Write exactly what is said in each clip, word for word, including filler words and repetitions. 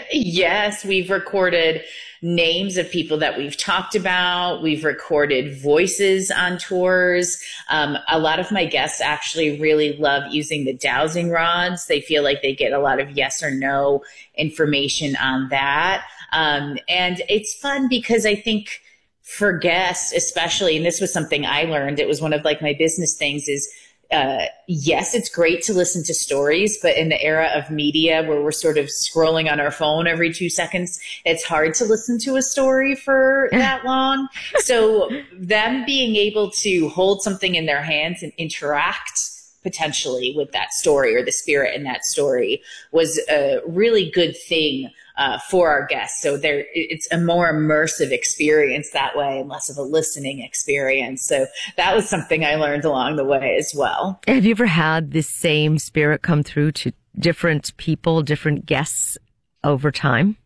Yes, we've recorded names of people that we've talked about. We've recorded voices on tours. Um, a lot of my guests actually really love using the dowsing rods. They feel like they get a lot of yes or no information on that. Um, and it's fun because I think for guests, especially, and this was something I learned, it was one of like my business things is, uh, yes, it's great to listen to stories, but in the era of media where we're sort of scrolling on our phone every two seconds, it's hard to listen to a story for that long. So them being able to hold something in their hands and interact potentially with that story or the spirit in that story was a really good thing uh, for our guests. So there, it's a more immersive experience that way and less of a listening experience. So that was something I learned along the way as well. Have you ever had the same spirit come through to different people, different guests over time?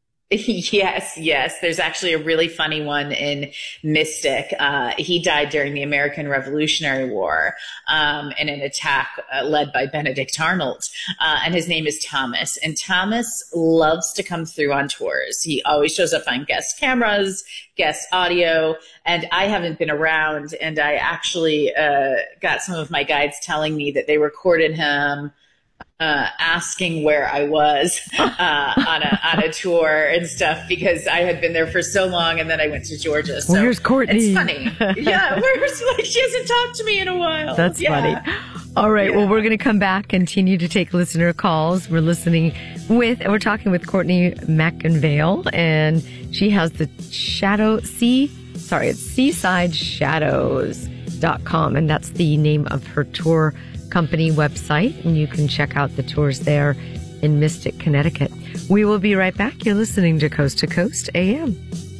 Yes, yes. There's actually a really funny one in Mystic. Uh, he died during the American Revolutionary War um, in an attack uh, led by Benedict Arnold. Uh, and his name is Thomas. And Thomas loves to come through on tours. He always shows up on guest cameras, guest audio. And I haven't been around. And I actually uh, got some of my guides telling me that they recorded him Uh, asking where I was uh, on a on a tour and stuff because I had been there for so long, and then I went to Georgia. So where's Courtney? It's funny. Yeah, where's like she hasn't talked to me in a while. That's yeah. funny. All right. Yeah. Well, we're going to come back, continue to take listener calls. We're listening with, and we're talking with Courtney McIngvale, and she has the Shadow Sea. Sorry, it's seaside shadows dot com, and that's the name of her tour company website, and you can check out the tours there in Mystic, Connecticut. We will be right back. You're listening to Coast to Coast A M.